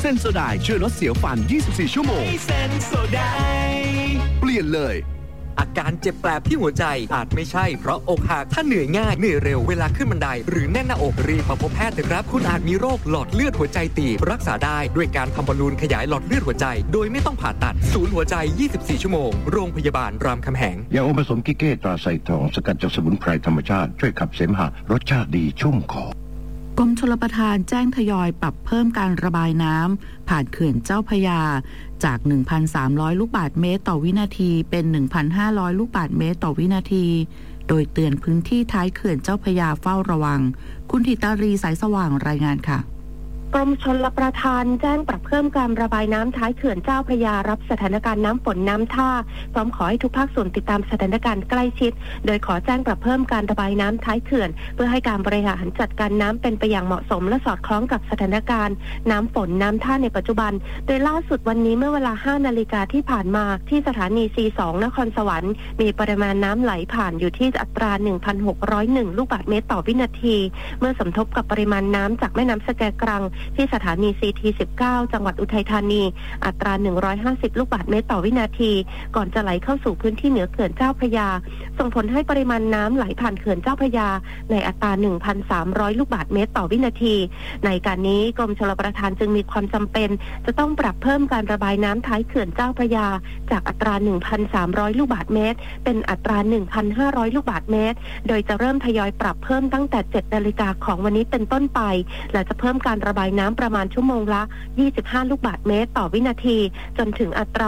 ซนโซไดช่วยลดเสียวฟัน24ชั่วโมงเซนโซไดเปลี่ยนเลยอาการเจ็บแปลบที่หัวใจอาจไม่ใช่เพราะอกหักถ้าเหนื่อยง่ายเหนื่อยเร็วเวลาขึ้นบันไดหรือแน่นหน้าอกรีบมาพบแพทย์นะครับคุณอาจมีโรคหลอดเลือดหัวใจตีบรักษาได้ด้วยการทำบอลลูนขยายหลอดเลือดหัวใจโดยไม่ต้องผ่าตัดศูนย์หัวใจ24ชั่วโมงโรงพยาบาลรามคำแหงยาอมผสมกิเก้ตราไซทองสกัดจากสมุนไพรธรรมชาติช่วยขับเสมหะรสชาติดีชุ่มคอกรมชลประทานแจ้งทยอยปรับเพิ่มการระบายน้ำผ่านเขื่อนเจ้าพระยาจาก 1,300 ลูกบาศก์เมตรต่อวินาทีเป็น 1,500 ลูกบาศก์เมตรต่อวินาทีโดยเตือนพื้นที่ท้ายเขื่อนเจ้าพระยาเฝ้าระวังคุณธิตารีสายสว่างรายงานค่ะกรมชลประทานแจ้งปรับเพิ่มการระบายน้ำท้ายเขื่อนเจ้าพระยารับสถานการณ์น้ำฝนน้ำท่าพร้อมขอให้ทุกภาคส่วนติดตามสถานการณ์ใกล้ชิดโดยขอแจ้งปรับเพิ่มการระบายน้ำท้ายเขื่อนเพื่อให้การบริหารจัดการน้ำเป็นไปอย่างเหมาะสมและสอดคล้องกับสถานการณ์น้ำฝนน้ำท่าในปัจจุบันโดยล่าสุดวันนี้เมื่อเวลา 5 นาฬิกาที่ผ่านมาที่สถานี C2 นครสวรรค์มีปริมาณน้ำไหลผ่านอยู่ที่อัตรา 1,601 ลูกบาศก์เมตรต่อวินาทีเมื่อสมทบกับปริมาณน้ำจากแม่น้ำสแกกรังที่สถานีCT19 จังหวัดอุทัยธานีอัตรา150ลูกบาศก์เมตรต่อวินาทีก่อนจะไหลเข้าสู่พื้นที่เหนือเขื่อนเจ้าพระยาส่งผลให้ปริมาณน้ำไหลผ่านเขื่อนเจ้าพระยาในอัตรา 1,300 ลูกบาศก์เมตรต่อวินาทีในการนี้กรมชลประทานจึงมีความจำเป็นจะต้องปรับเพิ่มการระบายน้ำท้ายเขื่อนเจ้าพระยาจากอัตรา 1,300 ลูกบาศก์เมตรเป็นอัตรา 1,500 ลูกบาศก์เมตรโดยจะเริ่มทยอยปรับเพิ่มตั้งแต่ 7 นาฬิกาของวันนี้เป็นต้นไปและจะเพิ่มการระบายน้ำประมาณชั่วโมงละ25ลูกบาศก์เมตรต่อวินาทีจนถึงอัตรา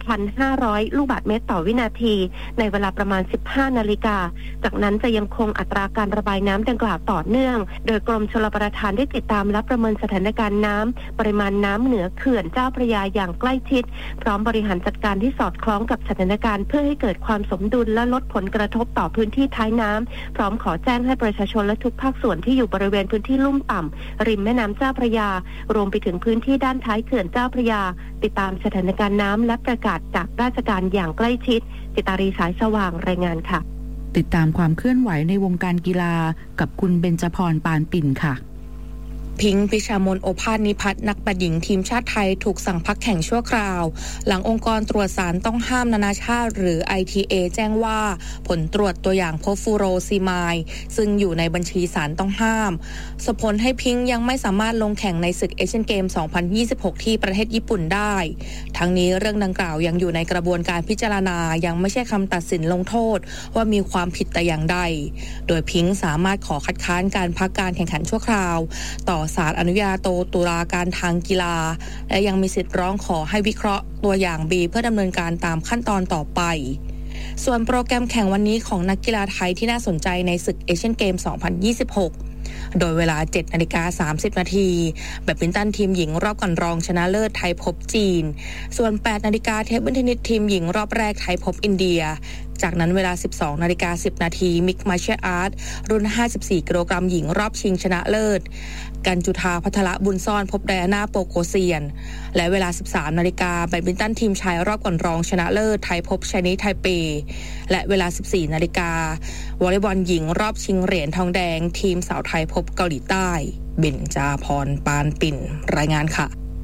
1,500 ลูกบาศก์เมตรต่อวินาทีในเวลาประมาณ 15 นาฬิกาจากนั้นจะยังคงอัตราการระบายน้ำดังกล่าวต่อเนื่องโดยกรมชลประทานได้ติดตามและประเมินสถานการณ์น้ำปริมาณน้ำเหนือเขื่อนเจ้าพระยาอย่างใกล้ชิดพร้อมบริหารจัดการที่สอดคล้องกับสถานการณ์เพื่อให้เกิดความสมดุลและลดผลกระทบต่อพื้นที่ท้ายน้ำพร้อมขอแจ้งให้ประชาชนและทุกภาคส่วนที่อยู่บริเวณพื้นที่ลุ่มต่ำริมแม่น้ำเจ้าพระยารวมไปถึงพื้นที่ด้านท้ายเขื่อนเจ้าพระยาติดตามสถานการณ์น้ำและประกาศจากราชการอย่างใกล้ชิดจิตารีสายสว่างรายงานค่ะติดตามความเคลื่อนไหวในวงการกีฬากับคุณเบญจพรปานปิ่นค่ะพิงค์ พิชามน โอภาสนิพัฒน์นักแบดหญิงทีมชาติไทยถูกสั่งพักแข่งชั่วคราวหลังองค์กรตรวจสารต้องห้ามนานาชาติหรือ ITA แจ้งว่าผลตรวจตัวอย่างพบฟูโรซีไมด์ซึ่งอยู่ในบัญชีสารต้องห้ามส่งผลให้พิงค์ยังไม่สามารถลงแข่งในศึกเอเชียนเกม 2026 ที่ประเทศญี่ปุ่นได้ทั้งนี้เรื่องดังกล่าวยังอยู่ในกระบวนการพิจารณายังไม่ใช่คำตัดสินลงโทษว่ามีความผิดแต่อย่างใดโดยพิงค์สามารถขอคัดค้านการพักการแข่งขันชั่วคราวต่อศาลอนุญาโตตุลาการทางกีฬาและยังมีสิทธิ์ร้องขอให้วิเคราะห์ตัวอย่าง B เพื่อดำเนินการตามขั้นตอนต่อไปส่วนโปรแกรมแข่งวันนี้ของนักกีฬาไทยที่น่าสนใจในศึกเอเชียนเกม 2026 โดยเวลา 7:30 นาทีแบดมินตันทีมหญิงรอบก่อนรองชนะเลิศไทยพบจีนส่วน 8:00 นเทเบิลเทนนิสทีมหญิงรอบแรกไทยพบอินเดียจากนั้นเวลา 12:10 นาทีมิกมาเชียอาร์ตรุ่น 54 กิโลกรัมหญิงรอบชิงชนะเลิศกันจุธาภัทรบุญซ่อนพบไดอาน่าโปโกเซียนและเวลา 13:00 นแบดมินตันทีมชายรอบก่อนรองชนะเลิศไทยพบไชนีไทเปและเวลา 14:00 นวอลเลย์บอลหญิงรอบชิงเหรียญทองแดงทีมสาวไทยพบเกาหลีใต้เบญจพรปานปิ่นรายงานค่ะ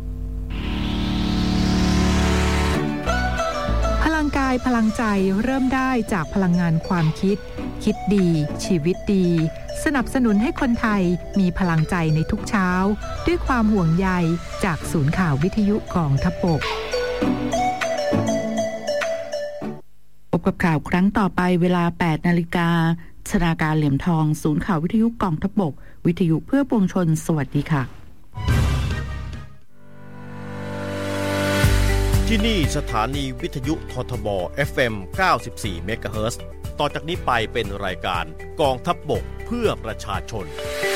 พลังกายพลังใจเริ่มได้จากพลังงานความคิดดีชีวิตดีสนับสนุนให้คนไทยมีพลังใจในทุกเช้าด้วยความห่วงใยจากศูนย์ข่าววิทยุกองทัพบกพบกับข่าวครั้งต่อไปเวลา 8 นาฬิกาชนาการเหลี่ยมทองศูนย์ข่าววิทยุกองทัพบกวิทยุเพื่อปวงชนสวัสดีค่ะที่นี่สถานีวิทยุททบ FM 94 เมกะเฮิรตซ์ต่อจากนี้ไปเป็นรายการกองทัพบกเพื่อประชาชน